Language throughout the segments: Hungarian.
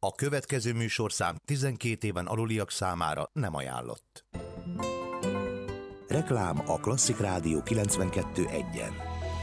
A következő műsorszám 12 éven aluliak számára nem ajánlott. Reklám a Klasszik Rádió 92.1-en.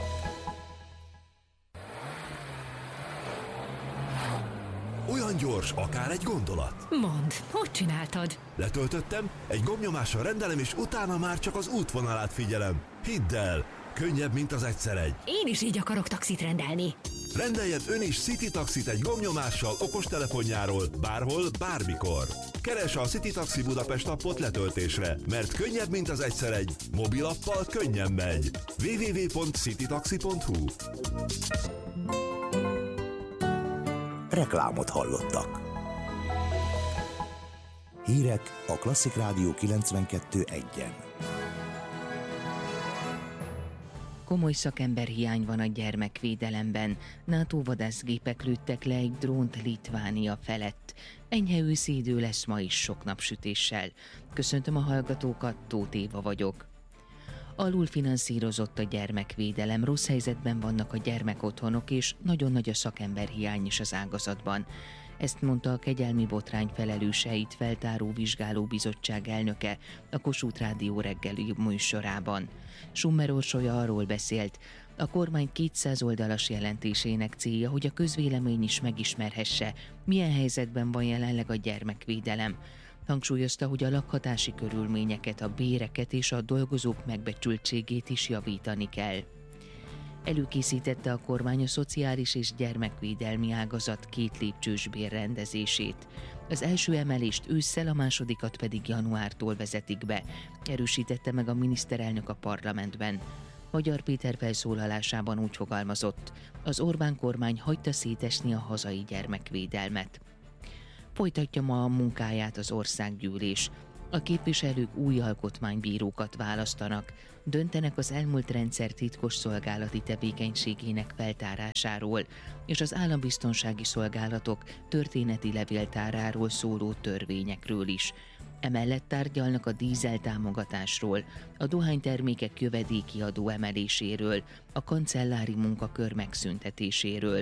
Olyan gyors, akár egy gondolat. Mondd, hogy csináltad? Letöltöttem, egy gombnyomással rendelem, és utána már csak az útvonalát figyelem. Hidd el, könnyebb, mint az egyszer egy. Én is így akarok taxit rendelni. Rendeljen ön is City Taxit egy gombnyomással okostelefonjáról, bárhol, bármikor. Keresse a City Taxi Budapest appot letöltésre, mert könnyebb, mint az egyszer egy. Mobilappal könnyen megy. www.citytaxi.hu. Reklámot hallottak. Hírek a Klasszik Rádió 92.1-en. Komoly szakemberhiány van a gyermekvédelemben. NATO vadászgépek lőttek le egy drónt Litvánia felett. Enyhe őszi idő lesz ma is sok napsütéssel. Köszöntöm a hallgatókat, Tóth Éva vagyok. Alulfinanszírozott a gyermekvédelem, rossz helyzetben vannak a gyermekotthonok, és nagyon nagy a szakemberhiány is az ágazatban. Ezt mondta a kegyelmi botrány felelőseit feltáró vizsgálóbizottság elnöke a Kossuth Rádió reggeli műsorában. Summer Orsolya arról beszélt, a kormány 200 oldalas jelentésének célja, hogy a közvélemény is megismerhesse, milyen helyzetben van jelenleg a gyermekvédelem. Hangsúlyozta, hogy a lakhatási körülményeket, a béreket és a dolgozók megbecsültségét is javítani kell. Előkészítette a kormány a szociális és gyermekvédelmi ágazat 2 lépcsős bérrendezését. Az első emelést ősszel, a másodikat pedig januártól vezetik be, erősítette meg a miniszterelnök a parlamentben. Magyar Péter felszólalásában úgy fogalmazott, az Orbán kormány hagyta szétesni a hazai gyermekvédelmet. Folytatja ma a munkáját az országgyűlés. A képviselők új alkotmánybírókat választanak, döntenek az elmúlt rendszer titkos szolgálati tevékenységének feltárásáról és az állambiztonsági szolgálatok történeti levéltáráról szóló törvényekről is. Emellett tárgyalnak a dízel támogatásról, a dohánytermékek jövedéki adó emeléséről, a kancellári munkakör megszüntetéséről.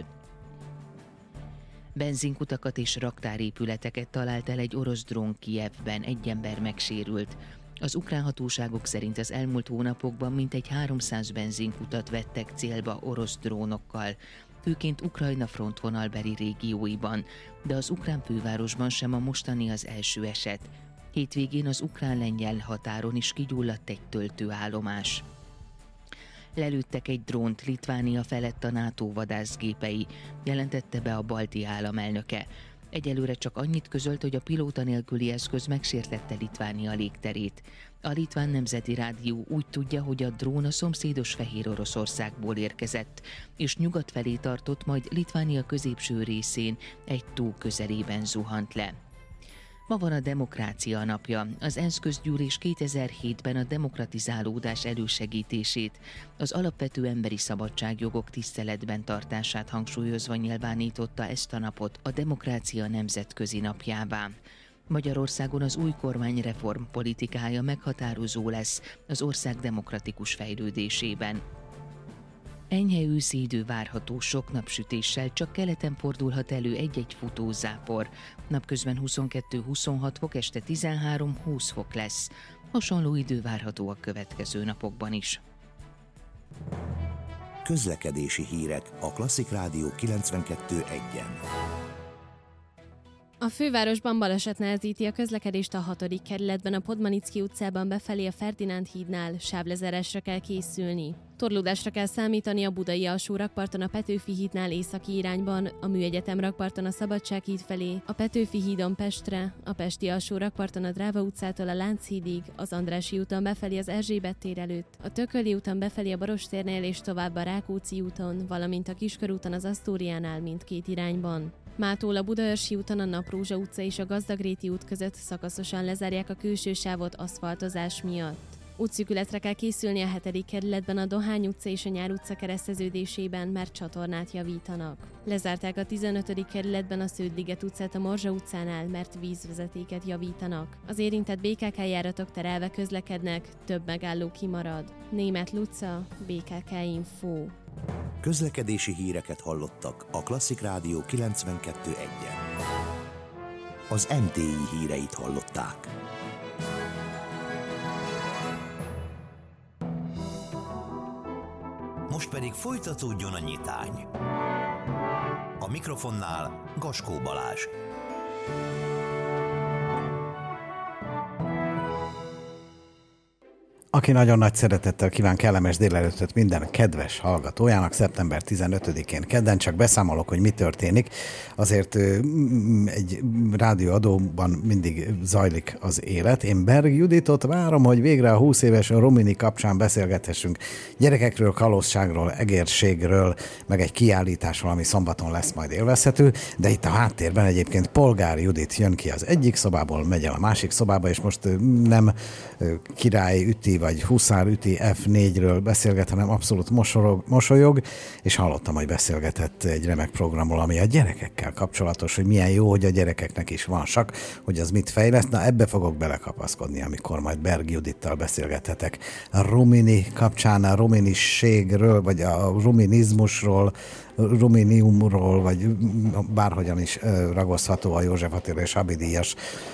Benzinkutakat és raktárépületeket talált el egy orosz drón Kijevben, egy ember megsérült. Az ukrán hatóságok szerint az elmúlt hónapokban mintegy 300 benzinkutat vettek célba orosz drónokkal, főként Ukrajna frontvonalbeli régióiban, de az ukrán fővárosban sem a mostani az első eset. Hétvégén az ukrán-lengyel határon is kigyulladt egy töltőállomás. Lelőttek egy drónt Litvánia felett a NATO vadászgépei, jelentette be a balti állam elnöke. Egyelőre csak annyit közölt, hogy a pilóta nélküli eszköz megsértette Litvánia légterét. A Litván Nemzeti Rádió úgy tudja, hogy a drón a szomszédos Fehéroroszországból érkezett, és nyugat felé tartott, majd Litvánia középső részén egy tó közelében zuhant le. Ma van a Demokrácia napja. Az ENSZ közgyűlés 2007-ben a demokratizálódás elősegítését, az alapvető emberi szabadságjogok tiszteletben tartását hangsúlyozva nyilvánította ezt a napot a Demokrácia nemzetközi napjává. Magyarországon az új kormány reformpolitikája meghatározó lesz az ország demokratikus fejlődésében. Enyhe őszi idő várható sok napsütéssel, csak keleten fordulhat elő egy-egy futózápor. Napközben 22-26 fok, este 13-20 fok lesz. Hasonló idő várható a következő napokban is. Közlekedési hírek a Klasszik Rádió 92.1-en. A fővárosban baleset nehezíti a közlekedést a 6. kerületben, a Podmanicki utcában befelé a Ferdinánd hídnál, sávlezárásra kell készülni. Torlódásra kell számítani a Budai alsó rakparton a Petőfi hídnál északi irányban, a Műegyetem rakparton a Szabadság híd felé, a Petőfi hídon Pestre, a Pesti alsó rakparton a Dráva utcától a Lánchídig, az Andrássy úton befelé az Erzsébet tér előtt, a Tököli úton befelé a Barostérnél és tovább a Rákóczi úton, valamint a Kiskörúton az Asztóriánál mindkét irányban. Mától a Budaörsi úton a Naprózsa utca és a Gazdagréti út között szakaszosan lezárják a külső sávot aszfaltozás miatt. Útszűkületre kell készülni a 7. kerületben a Dohány utca és a Nyár utca kereszteződésében, mert csatornát javítanak. Lezárták a 15. kerületben a Sződ-liget utcát a Morzsa utcánál, mert vízvezetéket javítanak. Az érintett BKK járatok terelve közlekednek, több megálló kimarad. Németh Luca, BKK Info. Közlekedési híreket hallottak a Klasszik Rádió 92.1-en. az MTI híreit hallották. Most pedig folytatódjon a nyitány. A mikrofonnál Gaskó Balázs. Aki nagyon nagy szeretettel kíván kellemes délelőttöt minden kedves hallgatójának, szeptember 15-én kedden, csak beszámolok, hogy mi történik. Azért egy rádióadóban mindig zajlik az élet. Én Berg Juditot várom, hogy végre a 20 éves Rumini kapcsán beszélgethessünk gyerekekről, kalózságról, egérségről, meg egy kiállításról, ami szombaton lesz majd élvezhető, de itt a háttérben egyébként Polgár Judit jön ki az egyik szobából, megy el a másik szobába, és most nem Király Üti vagy Huszár Üti F4-ről beszélget, hanem abszolút mosolyog, és hallottam, hogy beszélgetett egy remek programról, ami a gyerekekkel kapcsolatos, hogy milyen jó, hogy a gyerekeknek is van sak, hogy az mit fejleszt. Na, ebbe fogok belekapaszkodni, amikor majd Berg Judittal beszélgethetek a Rumini kapcsán, a ruminiségről, vagy a ruminizmusról, ruminiumról, vagy bárhogyan is ragozható a József Attila és Habi díjas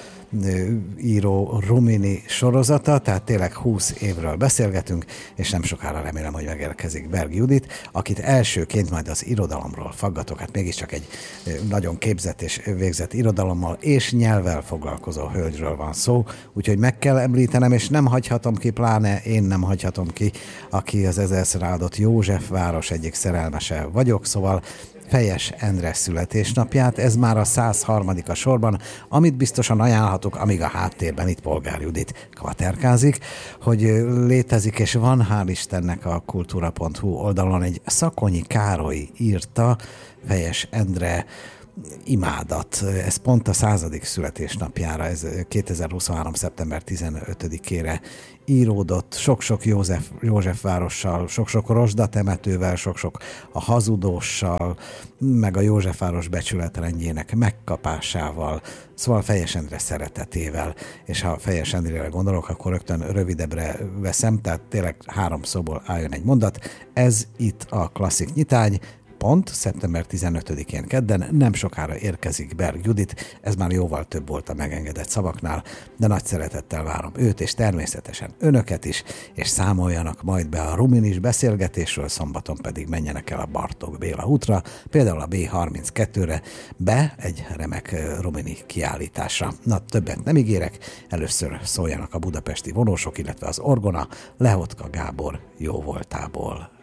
író Rumini sorozata, tehát tényleg 20 évről beszélgetünk, és nem sokára remélem, hogy megérkezik Berg Judit, akit elsőként majd az irodalomról faggatok, hát mégiscsak egy nagyon képzett és végzett irodalommal és nyelvvel foglalkozó hölgyről van szó, úgyhogy meg kell említenem, és nem hagyhatom ki, pláne én nem hagyhatom ki, aki az ezerszer áldott Józsefváros egyik szerelmese vagyok, szóval Fejes Endre születésnapját, ez már a 103. a sorban, amit biztosan ajánlhatok, amíg a háttérben itt Polgár Judit kvaterkázik, hogy létezik, és van, hál' Istennek, a kultúra.hu oldalon egy Szakonyi Károly írta, Fejes Endre imádat. Ez pont a 100. születésnapjára, ez 2023. szeptember 15-ére íródott, sok-sok Józsefvárossal, sok-sok rozsdatemetővel, sok-sok a hazudóssal, meg a Józsefváros becsületrendjének megkapásával, szóval Fejes Endre szeretetével, és ha Fejes Endrére gondolok, akkor rögtön rövidebbre veszem, tehát tényleg 3 szóból álljon egy mondat. Ez itt a Klasszik nyitány, pont szeptember 15-én kedden, nem sokára érkezik Berg Judit, ez már jóval több volt a megengedett szavaknál, de nagy szeretettel várom őt, és természetesen önöket is, és számoljanak majd be a ruminis beszélgetésről, szombaton pedig menjenek el a Bartók Béla útra, például a B32-re, be egy remek rumini kiállításra. Na, többet nem ígérek, először szóljanak a budapesti vonósok, illetve az orgona, Lehotka Gábor jóvoltából.